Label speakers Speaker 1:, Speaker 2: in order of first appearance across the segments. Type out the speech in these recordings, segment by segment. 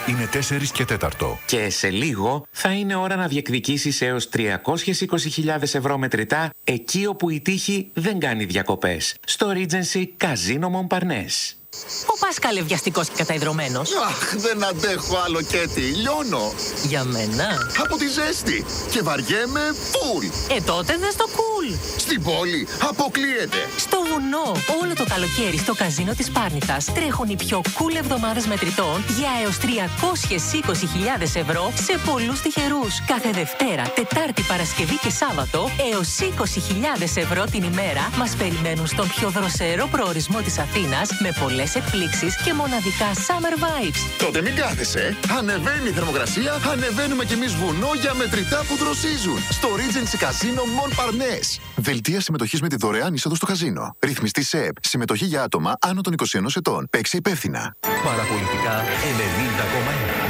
Speaker 1: Είναι 4 και 4.
Speaker 2: Και σε λίγο θα είναι ώρα να διεκδικήσεις έως 320.000 ευρώ μετρητά εκεί όπου η τύχη δεν κάνει διακοπές. Στο Regency Casino Montparnasse.
Speaker 3: Ο Πάσκαλε βιαστικός και καταϊδρωμένος.
Speaker 4: Αχ, δεν αντέχω άλλο, Κέτι. Λιώνω.
Speaker 3: Για μένα.
Speaker 4: Από τη ζέστη. Και βαριέμαι φουλ.
Speaker 3: Τότε δες το cool.
Speaker 4: Στην πόλη αποκλείεται.
Speaker 3: Στο βουνό. Όλο το καλοκαίρι στο καζίνο της Πάρνηθας τρέχουν οι πιο cool εβδομάδες μετρητών για έως 320.000 ευρώ σε πολλούς τυχερούς. Κάθε Δευτέρα, Τετάρτη, Παρασκευή και Σάββατο έως 20.000 ευρώ την ημέρα μας περιμένουν στον πιο δροσερό προορισμό της Αθήνας με πολλές εκπλήξεις και μοναδικά summer vibes.
Speaker 4: Τότε μην κάθεσαι. Ανεβαίνει η θερμοκρασία, ανεβαίνουμε κι εμείς βουνό για μετρητά που δροσίζουν. Στο Regency Casino Montparnasse. Δελτία συμμετοχής με τη δωρεάν είσοδο στο καζίνο. Ρυθμιστή ΣΕΕΠ. Συμμετοχή για άτομα άνω των 21 ετών. Παίξε υπεύθυνα.
Speaker 1: Παραπολιτικά 90,1.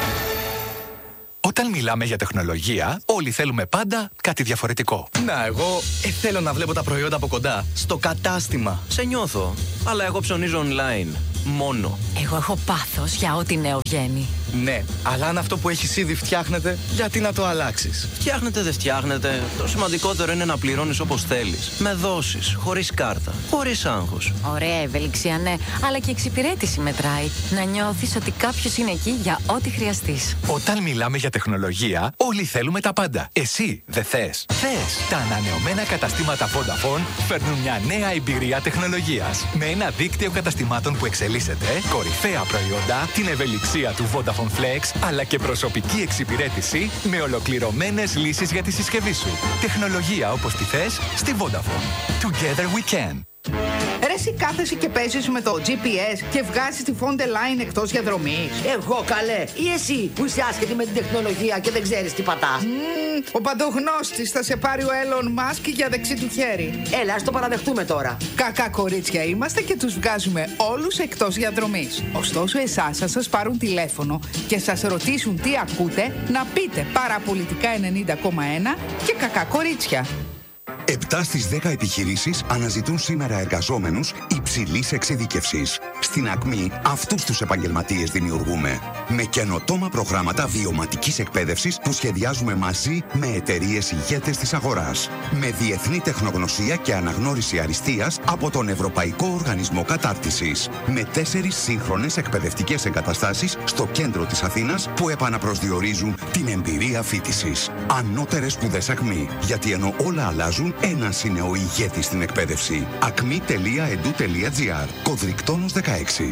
Speaker 1: Όταν μιλάμε για τεχνολογία, όλοι θέλουμε πάντα κάτι διαφορετικό.
Speaker 5: Να, εγώ θέλω να βλέπω τα προϊόντα από κοντά. Στο κατάστημα.
Speaker 6: Σε νιώθω. Αλλά εγώ ψωνίζω online. Μόνο.
Speaker 7: Εγώ έχω πάθος για ό,τι νέο βγαίνει.
Speaker 5: Ναι, αλλά αν αυτό που έχεις ήδη φτιάχνεται, γιατί να το αλλάξεις?
Speaker 6: Φτιάχνετε, δεν φτιάχνετε. Το σημαντικότερο είναι να πληρώνεις όπως θέλεις. Με δόσεις, χωρίς κάρτα, χωρίς άγχος.
Speaker 7: Ωραία ευελιξία, ναι, αλλά και εξυπηρέτηση μετράει. Να νιώθεις ότι κάποιος είναι εκεί για ό,τι χρειαστείς.
Speaker 1: Όταν μιλάμε για τεχνολογία, όλοι θέλουμε τα πάντα. Εσύ δεν θες? Θες! Τα ανανεωμένα καταστήματα Vodafone φέρνουν μια νέα εμπειρία τεχνολογίας. Με ένα δίκτυο καταστημάτων που εξελίσσεται, κορυφαία προϊόντα, την ευελιξία του Vodafone Flex, αλλά και προσωπική εξυπηρέτηση με ολοκληρωμένες λύσεις για τη συσκευή σου. Τεχνολογία όπως τη θες στη Vodafone. Together we can.
Speaker 8: Ρε εσύ κάθεσαι και παίζεις με το GPS και βγάζεις τη Fonte Line εκτός διαδρομής.
Speaker 9: Εγώ καλέ, ή εσύ που είσαι άσχετη με την τεχνολογία και δεν ξέρεις τι πατάς.
Speaker 8: Ο παντογνώστης θα σε πάρει ο Elon Musk για δεξί του χέρι.
Speaker 9: Έλα, ας το παραδεχτούμε τώρα.
Speaker 8: Κακά κορίτσια είμαστε και τους βγάζουμε όλους εκτός διαδρομής. Ωστόσο εσάς θα σας πάρουν τηλέφωνο και σας ρωτήσουν τι ακούτε, να πείτε Παραπολιτικά 90,1 και κακά κορίτσια.
Speaker 10: 7 στις 10 επιχειρήσεις αναζητούν σήμερα εργαζόμενους υψηλής εξειδίκευσης. Στην Ακμή αυτούς τους επαγγελματίες δημιουργούμε. Με καινοτόμα προγράμματα βιωματικής εκπαίδευσης που σχεδιάζουμε μαζί με εταιρείες ηγέτες της αγοράς. Με διεθνή τεχνογνωσία και αναγνώριση αριστείας από τον Ευρωπαϊκό Οργανισμό Κατάρτισης. Με 4 σύγχρονες εκπαιδευτικές εγκαταστάσεις στο κέντρο της Αθήνας που επαναπροσδιορίζουν την εμπειρία φοιτησης. Ανώτερες σπουδές Ακμή. Γιατί ενώ όλα αλλάζουν, ένας είναι ο ηγέτης στην εκπαίδευση. acme.edu.gr. Κωδρικτόνος 16.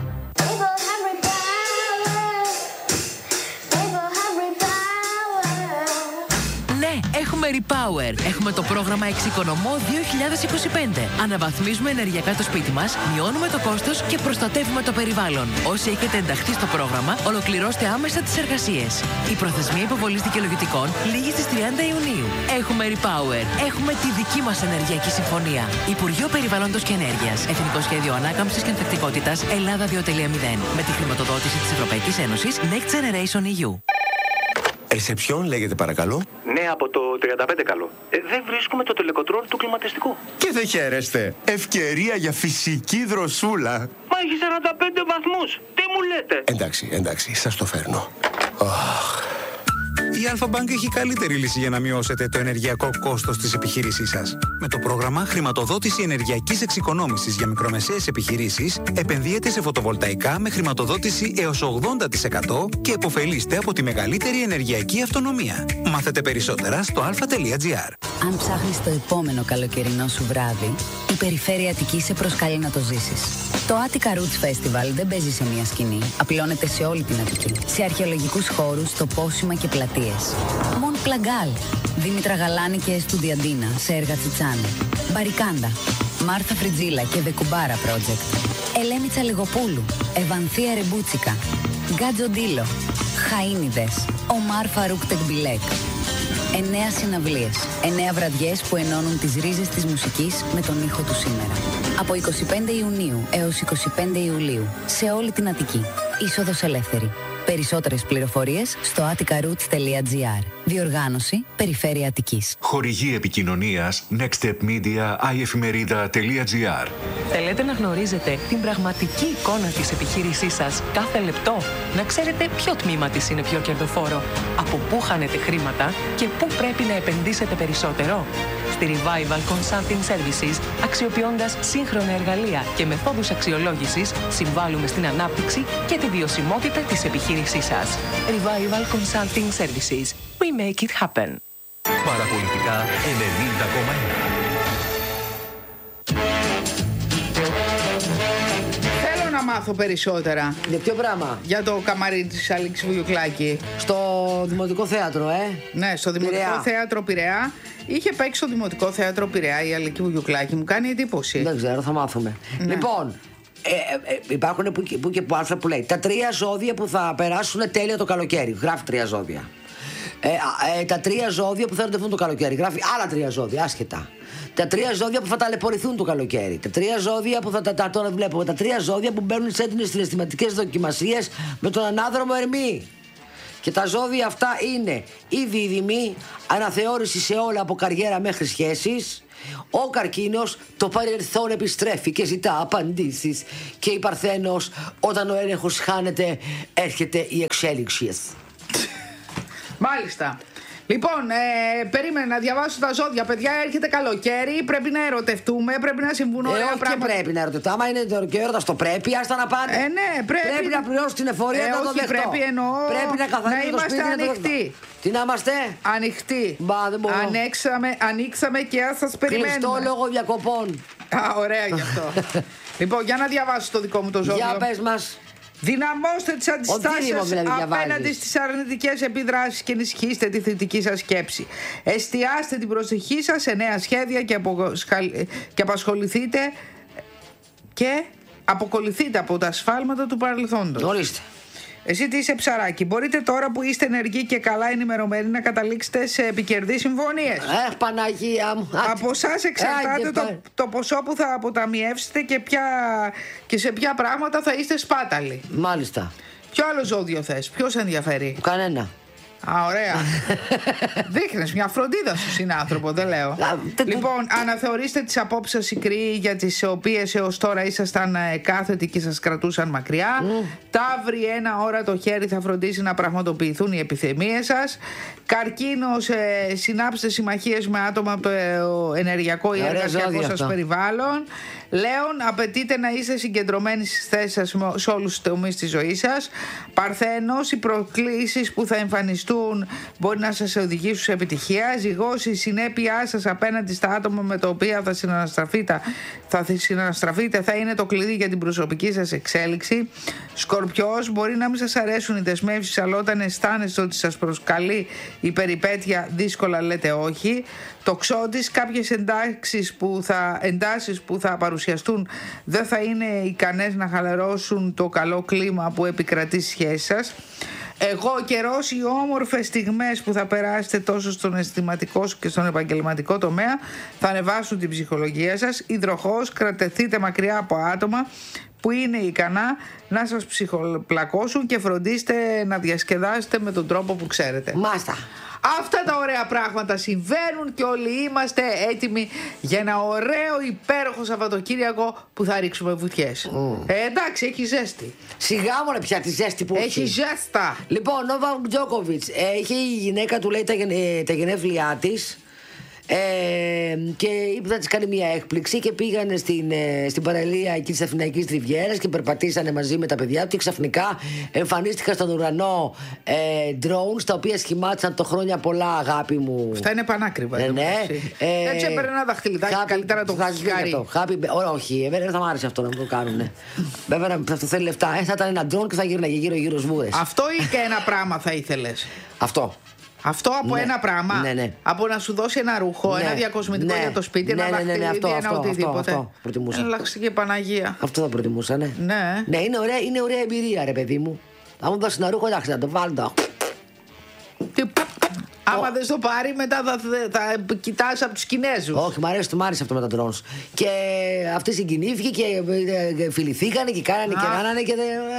Speaker 3: Έχουμε Repower. Έχουμε το πρόγραμμα Εξοικονομώ 2025. Αναβαθμίζουμε ενεργειακά το σπίτι μας, μειώνουμε το κόστος και προστατεύουμε το περιβάλλον. Όσοι έχετε ενταχθεί στο πρόγραμμα, ολοκληρώστε άμεσα τις εργασίες. Η προθεσμία υποβολής δικαιολογητικών λήγει στις 30 Ιουνίου. Έχουμε Repower. Έχουμε τη δική μας ενεργειακή συμφωνία. Υπουργείο Περιβάλλοντος και Ενέργειας. Εθνικό Σχέδιο Ανάκαμψης και Ανθεκτικότητας Ελλάδα 2.0. Με τη χρηματοδότηση της Ευρωπαϊκής Ένωσης Next Generation EU.
Speaker 6: Ρεσεψιόν λέγεται παρακαλώ.
Speaker 11: Ναι, από το 35 καλό. Δεν βρίσκουμε το τελεκοτρόλ του κλιματιστικού.
Speaker 6: Και δεν χαίρεστε. Ευκαιρία για φυσική δροσούλα.
Speaker 11: Μα έχει 45 βαθμούς. Τι μου λέτε?
Speaker 6: Εντάξει, σας το φέρνω.
Speaker 12: Η Alpha Bank έχει καλύτερη λύση για να μειώσετε το ενεργειακό κόστος της επιχείρησής σας. Με το πρόγραμμα Χρηματοδότηση Ενεργειακής Εξοικονόμησης για μικρομεσαίες επιχειρήσεις, επενδύετε σε φωτοβολταϊκά με χρηματοδότηση έως 80% και επωφελείστε από τη μεγαλύτερη ενεργειακή αυτονομία. Μάθετε περισσότερα στο alpha.gr.
Speaker 7: Αν ψάχνεις το επόμενο καλοκαιρινό σου βράδυ, η Περιφέρεια Αττικής σε προσκαλεί να το ζήσεις. Το Attica Roots Festival δεν παίζει σε μια σκηνή. Απλώνεται σε όλη την Αττική. Σε αρχαιολογικούς χώρους, τοπόσιμα και πλατείες. Μον Πλαγκάλ, Δήμητρα Γαλάνη και Εστουδιαντίνα σε έργα Τσιτσάνη. Μπαρικάντα, Μάρθα Φριτζίλα και Βεκουμπάρα Project. Ελένη Τσαλιγοπούλου, Ευανθία Ρεμπούτσικα. Γκάτζο Ντίλο, Χαΐνιδες, Ομάρ Φαρούκ Τεκμπιλέκ. 9 συναυλίες, 9 βραδιές που ενώνουν τις ρίζες της μουσικής με τον ήχο του σήμερα. Από 25 Ιουνίου έως 25 Ιουλίου σε όλη την Αττική. Είσοδος ελεύθερη. Περισσότερες πληροφορίες στο atticaroots.gr. Διοργάνωση Περιφέρεια Αττικής.
Speaker 13: Χορηγή επικοινωνίας nextstepmedia iefημερίδα.gr.
Speaker 14: Θέλετε να γνωρίζετε την πραγματική εικόνα της επιχείρησής σας κάθε λεπτό? Να ξέρετε ποιο τμήμα της είναι πιο κερδοφόρο? Από πού χάνετε χρήματα και πού πρέπει να επενδύσετε περισσότερο? Στη Revival Consulting Services, αξιοποιώντας σύγχρονα εργαλεία και μεθόδους αξιολόγησης, συμβάλλουμε στην ανάπτυξη και τη βιωσιμότητα της επιχείρησής σας. Revival Consulting Services. We make it happen.
Speaker 13: Παραπολιτικά 90,1.
Speaker 8: Θέλω να μάθω περισσότερα.
Speaker 9: Για ποιο πράγμα?
Speaker 8: Για το καμαρί της Αλέξης Βουγιουκλάκη.
Speaker 9: Στο Δημοτικό Θέατρο,
Speaker 8: Ναι, στο Δημοτικό Θέατρο Πειραιά. Είχε παίξει στο Δημοτικό Θέατρο Πειραιά η Αλέξη Βουγιουκλάκη. Μου κάνει εντύπωση.
Speaker 9: Δεν ξέρω, θα μάθουμε. Ναι. Λοιπόν, υπάρχουν που και που άρθρα που λέει τα 3 ζώδια που θα περάσουν τέλεια το καλοκαίρι. Γράφει 3 ζώδια. Τα 3 ζώδια που θα ερωτευτούν το καλοκαίρι. Γράφει άλλα 3 ζώδια, άσχετα. Τα 3 ζώδια που θα ταλαιπωρηθούν το καλοκαίρι. Τα 3 ζώδια που θα τώρα βλέπουμε. Τα 3 ζώδια που μπαίνουν σε έντονες συναισθηματικές δοκιμασίες με τον ανάδρομο Ερμή. Και τα ζώδια αυτά είναι η Δίδυμη, αναθεώρηση σε όλα από καριέρα μέχρι σχέσεις. Ο Καρκίνος, το παρελθόν επιστρέφει και ζητά απαντήσεις. Και η Παρθένος, όταν ο έλεγχος χάνεται, έρχεται η εξέλιξη.
Speaker 8: Μάλιστα. Λοιπόν, περίμενε να διαβάσω τα ζώδια. Παιδιά, έρχεται καλοκαίρι. Πρέπει να ερωτευτούμε. Πρέπει να συμβούν ωραία πράγματα.
Speaker 9: Όχι, πρέπει να ερωτευτούμε. Άμα είναι και έρωτα το πρέπει, άστα να πάνε.
Speaker 8: Ναι, πρέπει
Speaker 9: να πληρώσει την εφορία να το δεχτώ.
Speaker 8: Πρέπει, εννοώ,
Speaker 9: πρέπει να καθαρίσουμε το σπίτι.
Speaker 8: Να είμαστε ανοιχτοί.
Speaker 9: Τι να είμαστε?
Speaker 8: Ανοιχτοί.
Speaker 9: Μπα, δεν μπορώ.
Speaker 8: Ανοίξαμε και ας σας περιμένουμε.
Speaker 9: Κλειστό λόγω διακοπών.
Speaker 8: Ωραία γι' αυτό. Λοιπόν, για να διαβάσω το δικό μου το ζώδιο.
Speaker 9: Για πες μας.
Speaker 8: Δυναμώστε τις αντιστάσεις απέναντι στις αρνητικές επιδράσεις και ενισχύστε τη θετική σας σκέψη. Εστιάστε την προσοχή σας σε νέα σχέδια και απασχοληθείτε και αποκολληθείτε από τα σφάλματα του παρελθόντος.
Speaker 9: Ορίστε.
Speaker 8: Εσύ τι είσαι, ψαράκι? Μπορείτε τώρα που είστε ενεργοί και καλά ενημερωμένοι να καταλήξετε σε επικερδείς συμφωνίες.
Speaker 9: Παναγία μου.
Speaker 8: Από εσάς εξαρτάται το ποσό που θα αποταμιεύσετε και σε ποια πράγματα θα είστε σπάταλοι.
Speaker 9: Μάλιστα.
Speaker 8: Ποιο άλλο ζώδιο θες? Ποιος ενδιαφέρει?
Speaker 9: Κανένα.
Speaker 8: Ωραία. Δείχνεις μια φροντίδα στον συνάνθρωπο, δεν λέω. Λοιπόν, αναθεωρήστε τις απόψεις σας ικροί για τις οποίες έως τώρα ήσασταν κάθετοι και σας κρατούσαν μακριά. Ταύρι, 1 ώρα το χέρι θα φροντίσει να πραγματοποιηθούν οι επιθυμίες σας. Καρκίνος, συνάψτε συμμαχίες με άτομα από το ενεργειακό ή εργασιακό σας περιβάλλον. Λέων, απαιτείται να είστε συγκεντρωμένοι στις θέσεις σας σε όλους τους τομείς της ζωής σας. Παρθένος, οι προκλήσεις που θα εμφανιστούν μπορεί να σας οδηγήσουν σε επιτυχία. Ζυγός, η συνέπειά σας απέναντι στα άτομα με τα οποία θα συναναστραφείτε θα είναι το κλειδί για την προσωπική σας εξέλιξη. Σκορπιός, μπορεί να μην σας αρέσουν οι δεσμεύσεις, αλλά όταν αισθάνεστε ότι σας προσκαλεί η περιπέτεια, δύσκολα λέτε όχι. Τοξότης, κάποιες εντάσεις που θα παρουσιαστούν δεν θα είναι ικανές να χαλαρώσουν το καλό κλίμα που επικρατεί στη σχέση σας. Εγώ καιρός, οι όμορφες στιγμές που θα περάσετε τόσο στον αισθηματικό και στον επαγγελματικό τομέα θα ανεβάσουν την ψυχολογία σας. Υδροχόος, κρατεθείτε μακριά από άτομα που είναι ικανά να σας ψυχοπλακώσουν και φροντίστε να διασκεδάσετε με τον τρόπο που ξέρετε.
Speaker 9: Μάστα.
Speaker 8: Αυτά τα ωραία πράγματα συμβαίνουν και όλοι είμαστε έτοιμοι για ένα ωραίο υπέροχο Σαββατοκύριακο που θα ρίξουμε βουτιές. Εντάξει, έχει ζέστη.
Speaker 9: Σιγά μωρέ πια τη ζέστη που
Speaker 8: έχει. Ζέστα.
Speaker 9: Λοιπόν, Νόβακ Τζόκοβιτς, είχε η γυναίκα του λέει τα γενέθλιά της. Και είπε ότι θα της κάνει μια έκπληξη και πήγανε στην παραλία εκεί της Αθηναϊκής Ριβιέρας και περπατήσανε μαζί με τα παιδιά του και ξαφνικά εμφανίστηκαν στον ουρανό drones τα οποία σχημάτισαν το χρόνια πολλά, αγάπη μου.
Speaker 8: Αυτά είναι πανάκριβα.
Speaker 9: Ναι.
Speaker 8: Έτσι έπαιρνε ένα δαχτυλιδάκι, καλύτερα το χάρι.
Speaker 9: Όχι, εμένα δεν θα μ' άρεσε αυτό να μου το κάνουν. Βέβαια αυτό θέλει λεφτά. Θα ήταν ένα drone και θα γύρναγε γύρω-γύρω σβούρες.
Speaker 8: Αυτό ή και ένα πράγμα θα ήθελες? Αυτό από ένα πράγμα.
Speaker 9: Ναι.
Speaker 8: Από να σου δώσει ένα ρούχο, ένα διακοσμητικό για το σπίτι, ένα δαχτυλίδι, ένα οτιδήποτε.
Speaker 9: Αυτό προτιμούσα.
Speaker 8: Αλλάξε και Παναγία.
Speaker 9: Αυτό θα προτιμούσα, ναι.
Speaker 8: Ναι,
Speaker 9: είναι ωραία εμπειρία, ρε παιδί μου. Αν μου δώσει ένα ρούχο, εντάξει, να το βάλω.
Speaker 8: Άμα δεν στο πάρει, μετά θα κοιτάς από τους Κινέζους.
Speaker 9: Όχι, μ' άρεσε αυτό με τα drones. Και αυτή συγκινήθηκε και φιληθήκανε και κάνανε και κάνανε και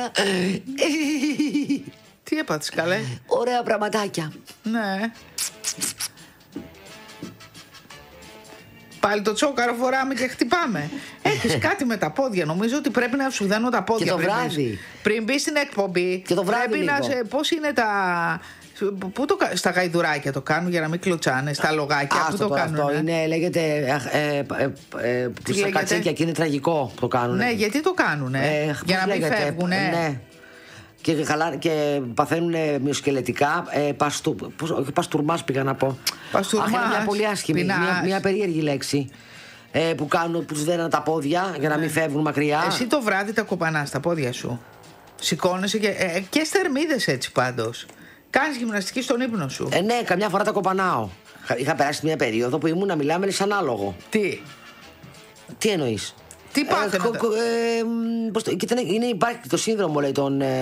Speaker 8: Τι έπαθες, καλέ?
Speaker 9: Ωραία πραγματάκια.
Speaker 8: Ναι. Πάλι το τσόκαρο φοράμε και χτυπάμε. Έχεις κάτι με τα πόδια. Νομίζω ότι πρέπει να σου δένω τα πόδια.
Speaker 9: Και το βράδυ.
Speaker 8: Πριν μπει στην εκπομπή.
Speaker 9: Και το βράδυ.
Speaker 8: Πρέπει πώς είναι τα. Στα γαϊδουράκια το κάνουν για να μην κλωτσάνε, στα λογάκια. Πού το κάνουν?
Speaker 9: Αυτό είναι, λέγεται. Στα κατσίκια και είναι τραγικό το κάνουν.
Speaker 8: Ναι, γιατί το κάνουν, για να μην φεύγουν.
Speaker 9: Ναι. Και παθαίνουν μυοσκελετικά. Όχι παστουρμάς πήγα να πω.
Speaker 8: Παστουρμάς.
Speaker 9: Είναι μια πολύ άσχημη, μια περίεργη λέξη. Που κάνουν, που τους δέναν τα πόδια για να μην φεύγουν μακριά.
Speaker 8: Εσύ το βράδυ τα κοπανάς τα πόδια σου. Σηκώνεσαι και στερμίδες έτσι πάντως. Κάνεις γυμναστική στον ύπνο σου.
Speaker 9: Ναι, καμιά φορά τα κοπανάω. Είχα περάσει μια περίοδο που ήμουν να μιλάμε σαν άλογο. Τι εννοείς?
Speaker 8: Τι πάθαινε?
Speaker 9: Υπάρχει το σύνδρομο, λέει,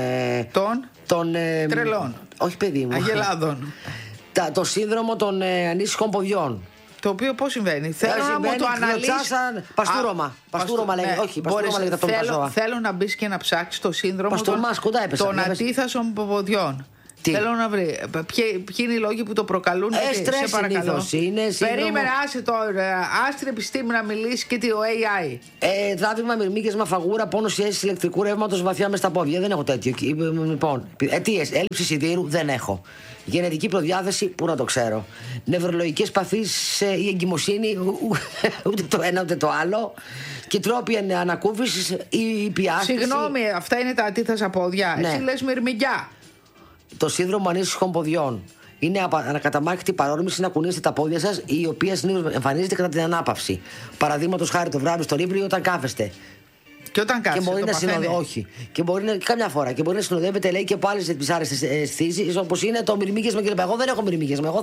Speaker 9: των
Speaker 8: τρελών.
Speaker 9: Όχι, παιδί μου.
Speaker 8: Αγελάδων.
Speaker 9: Το σύνδρομο των ανήσυχων ποδιών.
Speaker 8: Το οποίο πώς συμβαίνει? Θέλω να μου το αναλύσεις.
Speaker 9: Παστούρωμα. Παστούρωμα λέγεται. Όχι, παστούρωμα λέγεται αυτό με τα ζώα.
Speaker 8: Θέλω να μπεις και να ψάξεις το σύνδρομο
Speaker 9: των
Speaker 8: αντίθασων ποδιών. Θέλω να βρει. Ποιοι είναι οι λόγοι που το προκαλούν?
Speaker 9: Στρες συνήθως είναι.
Speaker 8: Περίμενε, άσε την επιστήμη να μιλήσει και το AI.
Speaker 9: Τράβηγμα, μυρμήγκεσμα, φαγούρα, πόνος ή αίσθηση ηλεκτρικού ρεύματος βαθιά μες στα πόδια. Δεν έχω τέτοιο. Λοιπόν, αιτίες, έλλειψη σιδήρου δεν έχω. Γενετική προδιάθεση, πού να το ξέρω. Νευρολογικές παθήσεις ή εγκυμοσύνη, ούτε το ένα ούτε το άλλο. Και τρόποι ανακούφισης ή πιάστηση.
Speaker 8: Συγγνώμη, αυτά είναι τα αντίθασα πόδια.
Speaker 9: Ναι.
Speaker 8: Εσύ λες μυρμηγκιά.
Speaker 9: Το σύνδρομο ανήσυχων ποδιών είναι ανακαταμάχητη παρόρμηση να κουνήσετε τα πόδια σας, η οποία συνήθως εμφανίζεται κατά την ανάπαυση. Παραδείγματος χάρη το βράδυ στον ύπνο ή όταν κάθεστε.
Speaker 8: Και όταν κάθεστε.
Speaker 9: Όχι. Και μπορεί να. Καμιά φορά. Και μπορεί να συνοδεύεται, λέει, και από άλλες δυσάρεστες αισθήσεις, όπως είναι το μυρμήγκεσμα κλπ. Εγώ δεν έχω μυρμήγκεσμα.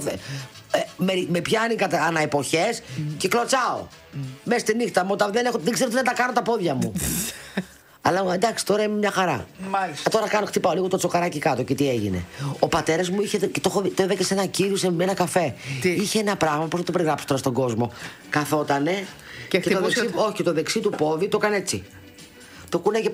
Speaker 9: Με πιάνει ανά εποχές και κλωτσάω. Μέσα στη νύχτα μου. Δεν ξέρω τι να τα κάνω τα πόδια μου. Αλλά εντάξει, τώρα είμαι μια χαρά. Τώρα χτυπάω λίγο το τσοκαράκι κάτω και τι έγινε. Ο πατέρας μου είχε, και το έδωκε σε ένα κύριο σε ένα καφέ. Είχε ένα πράγμα, πώς να το περιγράψω τώρα στον κόσμο. Καθότανε και το δεξί του πόδι το έκανε έτσι. Το κούναγε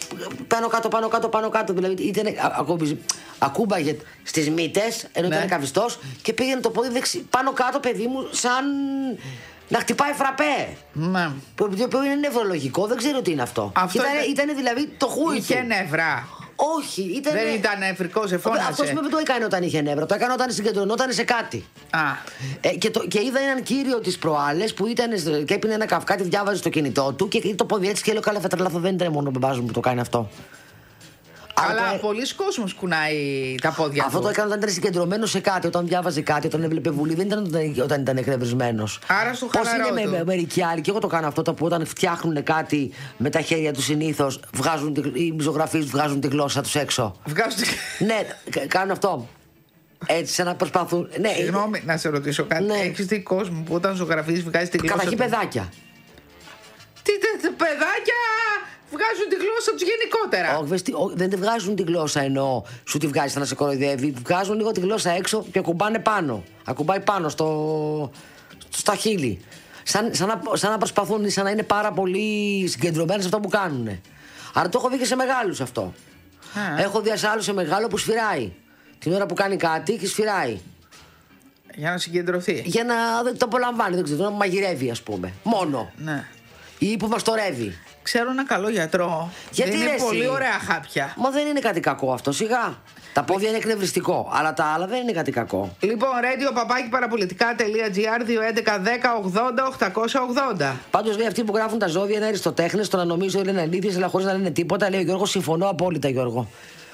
Speaker 9: πάνω κάτω. Δηλαδή ακούμπαγε στις μύτες ενώ ήταν καβιστός και πήγαινε το πόδι πάνω κάτω, παιδί μου, σαν να χτυπάει φραπέ. Που είναι νευρολογικό, δεν ξέρω τι είναι αυτό. Ήταν δηλαδή το χούι.
Speaker 8: Είχε νεύρα.
Speaker 9: Όχι,
Speaker 8: δεν ήταν νευρικό, σε φώνασε.
Speaker 9: Αυτός με το έκανε όταν είχε νεύρα. Το έκανε όταν συγκεντρωνόταν σε κάτι. Και είδα έναν κύριο τις προάλλες που ήταν και έπινε ένα καφκάτι, διάβαζε στο κινητό του και το πόδι έτσι και λέω: καλά, θα τρελαθώ, δεν ήταν μόνο ο μπαμπάς μου που το κάνει αυτό.
Speaker 8: Αλλά πολλοί κόσμος κουνάει τα πόδια του.
Speaker 9: Αυτό το έκανε όταν ήταν συγκεντρωμένο σε κάτι, όταν διάβαζε κάτι, όταν έβλεπε Βουλή. Δεν ήταν όταν ήταν εκνευρισμένος.
Speaker 8: Άρα στο χαλαρό.
Speaker 9: Πώς είναι με μερικοί άλλοι, και εγώ το κάνω αυτό, που όταν φτιάχνουν κάτι με τα χέρια τους συνήθως, οι μυζογραφείς βγάζουν τη γλώσσα τους έξω. Ναι, κάνουν αυτό. Έτσι, σαν να προσπαθούν. Ναι.
Speaker 8: Συγγνώμη, να σε ρωτήσω κάτι. Ναι. Έχεις δει κόσμο που όταν ζωγραφείς βγάζει τη γλώσσα?
Speaker 9: Καταρχήν παιδάκια.
Speaker 8: Τι παιδάκια βγάζουν τη γλώσσα τους γενικότερα.
Speaker 9: Δεν τη βγάζουν τη γλώσσα ενώ σου τη βγάζει να σε κοροϊδεύει. Βγάζουν λίγο τη γλώσσα έξω και ακουμπάνε πάνω. Ακουμπάει πάνω στα χείλη. Σαν να προσπαθούν, σαν να είναι πάρα πολύ συγκεντρωμένοι σε αυτό που κάνουν. Άρα το έχω δει και σε μεγάλους αυτό. Έχω δει σε άλλο σε μεγάλο που σφυράει. Την ώρα που κάνει κάτι και σφυράει.
Speaker 8: Για να συγκεντρωθεί.
Speaker 9: Για να το απολαμβάνει, δεν ξέρω, να μαγειρεύει, ας πούμε. Μόνο.
Speaker 8: Ναι.
Speaker 9: Ή που μαστορεύει.
Speaker 8: Ξέρω ένα καλό γιατρό.
Speaker 9: Γιατί
Speaker 8: είναι πολύ ωραία χάπια.
Speaker 9: Μα δεν είναι κάτι κακό αυτό, σιγά. Τα πόδια είναι εκνευριστικό, αλλά τα άλλα δεν είναι κάτι κακό.
Speaker 8: Λοιπόν, radio-parapolitica.gr 211-10-80-880.
Speaker 9: Πάντως λέει αυτοί που γράφουν τα ζώδια είναι αριστοτέχνες, το να νομίζω είναι αλήθειες, αλλά χωρίς να λένε τίποτα. Λέει ο Γιώργος, συμφωνώ απόλυτα, Γιώργο.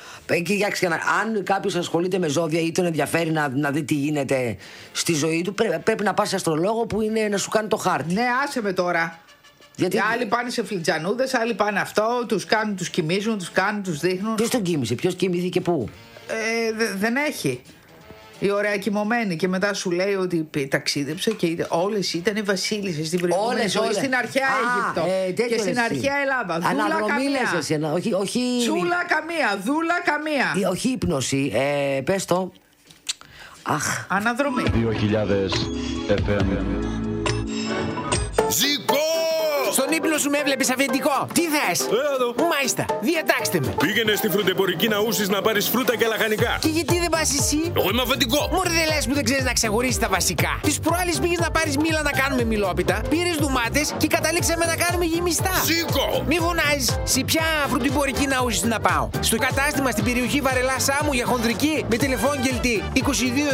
Speaker 9: Αν κάποιος ασχολείται με ζώδια ή τον ενδιαφέρει να δει τι γίνεται στη ζωή του, πρέπει να πας σε αστρολόγο που είναι να σου κάνει το χάρτη.
Speaker 8: Ναι, άσε με τώρα. Γιατί άλλοι πάνε σε φλιτζανούδες, άλλοι πάνε αυτό, τους κάνουν, τους κοιμίζουν, τους κάνουν, τους δείχνουν.
Speaker 9: Ποιος τον κοίμησε, ποιος κοιμήθηκε πού?
Speaker 8: Δεν έχει. Η ωραία κοιμωμένη και μετά σου λέει ότι ταξίδεψε και όλες ήταν βασίλισσες στην προηγούμενη ζωή, στην αρχαία Αίγυπτο και στην αρχαία Ελλάδα. Δούλα καμία.
Speaker 9: Όχι...
Speaker 8: Τσούλα καμία, δούλα καμία.
Speaker 9: Όχι ύπνωση, πες το. Αχ.
Speaker 8: Αναδρομή.
Speaker 15: 2000 FM.
Speaker 16: Ζήκω!
Speaker 17: Στον ύπνο σου με έβλεπες αφεντικό. Τι θες? Μάλιστα, διατάξτε με.
Speaker 16: Πήγαινε στη φρουτεμπορική Ναούσης να πάρεις φρούτα και λαχανικά.
Speaker 17: Και γιατί δεν πας εσύ?
Speaker 16: Εγώ είμαι αφεντικό.
Speaker 17: Μωρέ, δεν λες που δεν ξέρεις να ξεχωρίσεις τα βασικά. Τις προάλλες πήγες να πάρεις μήλα να κάνουμε μιλόπιτα, πήρες ντουμάτες και καταλήξαμε να κάνουμε γεμιστά.
Speaker 16: Ζήκω!
Speaker 17: Μη φωνάζεις. Σε ποια φρουτεμπορική Ναούσης να πάω? Στο κατάστημα στην περιοχή Βαρελά Σάμου για χονδρική με τηλεφώνγελτη 22 730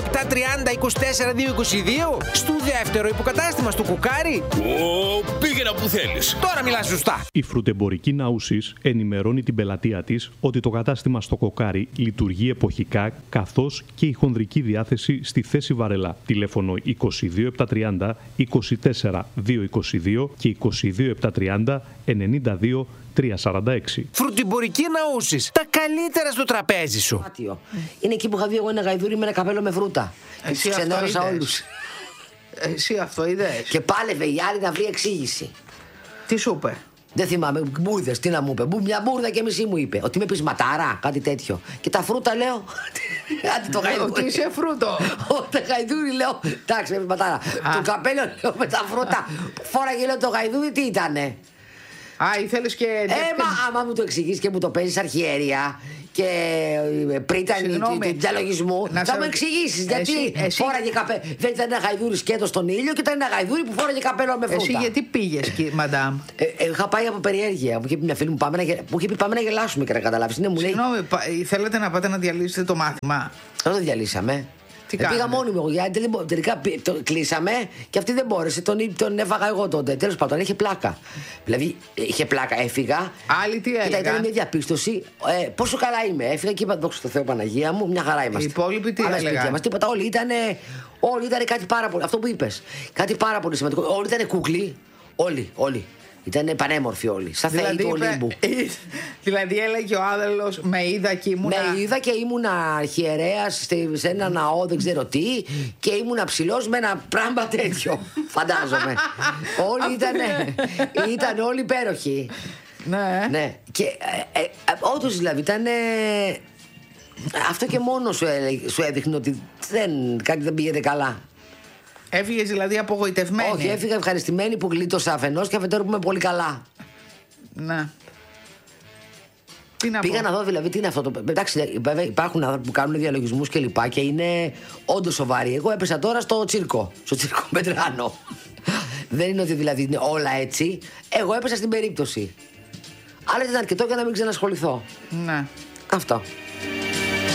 Speaker 17: 24 222. Στο δεύτερο υποκατάστημα στο Κοκάρι.
Speaker 16: Πήγαινα που θέλεις.
Speaker 17: Τώρα μιλάς σωστά.
Speaker 18: Η φρουτεμπορική Ναούσης ενημερώνει την πελατεία της ότι το κατάστημα στο Κοκάρι λειτουργεί εποχικά, καθώς και η χονδρική διάθεση στη θέση Βαρελά. Τηλέφωνο 22 730 24 222 και 22 730 92 346.
Speaker 17: Φρουτεμπορική Ναούσης. Τα καλύτερα στο τραπέζι σου.
Speaker 9: Είναι εκεί που είχα δει εγώ ένα γαϊδούρι με ένα καπέλο με φρούτα.
Speaker 8: Εσύ
Speaker 9: τους ξενέρωσα όλους.
Speaker 8: Εσύ αυτό είδες?
Speaker 9: Και πάλευε η άλλη να βρει εξήγηση.
Speaker 8: Τι σου είπε?
Speaker 9: Δεν θυμάμαι, μπουρδες, τι να μου είπε. Μια μπουρδα και μισή μου είπε. Ότι με πεις ματάρα, κάτι τέτοιο. Και τα φρούτα λέω. Άντε το γαϊδούρι.
Speaker 8: Ότι είσαι φρούτο.
Speaker 9: Το γαϊδούρι λέω. Εντάξει, με πεις ματάρα. Το καπέλο λέω με τα φρούτα. Φόραγε λέω το γαϊδούρι, τι ήτανε?
Speaker 8: Ήθελες και...
Speaker 9: άμα μου το εξηγείς και μου το παίζεις αρχιέρεια και πρίτανη του διαλογισμού, θα μου εξηγήσεις γιατί φόραγε καπέλο. Δεν ήταν ένα γαϊδούρι σκέτο στον ήλιο και ήταν ένα γαϊδούρι που φόραγε καπέλο με φρούτα.
Speaker 8: Εσύ γιατί πήγες, μαντάμ?
Speaker 9: Είχα πάει από περιέργεια. Μου είχε πει μια φίλη μου, πάμε να γελάσουμε και να καταλάβεις.
Speaker 8: Συγγνώμη, θέλετε να πάτε να διαλύσετε το μάθημα?
Speaker 9: Δεν το διαλύσαμε. Πήγα μόνη μου, γιατί τελικά το κλείσαμε και αυτή δεν μπόρεσε. Τον έφαγα εγώ τότε. Τέλος πάντων, είχε πλάκα. Δηλαδή, είχε πλάκα, έφυγα.
Speaker 8: Άλλοι τι έλεγαν?
Speaker 9: Ήταν μια διαπίστωση. Πόσο καλά είμαι. Έφυγα και είπα, δόξα τω Θεώ, Παναγία μου, μια χαρά είμαστε.
Speaker 8: Οι υπόλοιποι τι έλεγαν?
Speaker 9: Τίποτα, όλοι ήταν κάτι πάρα πολύ. Αυτό που είπες. Κάτι πάρα πολύ σημαντικό. Όλοι ήταν κούκλοι. Όλοι. Ήταν πανέμορφοι όλοι. Σαν θεοί του Ολύμπου.
Speaker 8: Δηλαδή έλεγε ο Άδελος, με είδα και ήμουνα.
Speaker 9: Με είδα και ήμουνα αρχιερέας σε ένα ναό, δεν ξέρω τι, και ήμουνα ψηλός με ένα πράγμα τέτοιο. Φαντάζομαι. Όλοι ήταν όλοι υπέροχοι. Ναι. Και όντως δηλαδή ήταν. Αυτό και μόνο σου έδειχνε ότι κάτι δεν πήγαινε καλά.
Speaker 8: Έφυγες δηλαδή απογοητευμένη?
Speaker 9: Όχι, έφυγα ευχαριστημένη που γλίτωσα αφενός και αφετέρου που είμαι πολύ καλά.
Speaker 8: Ναι.
Speaker 9: Πήγα να δω δηλαδή τι είναι αυτό. Εντάξει, βέβαια υπάρχουν άνθρωποι που κάνουν διαλογισμούς και λοιπά και είναι όντως σοβαροί. Εγώ έπεσα τώρα στο τσίρκο Μετράνο. Δεν είναι ότι δηλαδή είναι όλα έτσι. Εγώ έπεσα στην περίπτωση. Αλλά ήταν αρκετό για να μην ξανασχοληθώ.
Speaker 8: Ναι.
Speaker 9: Αυτό.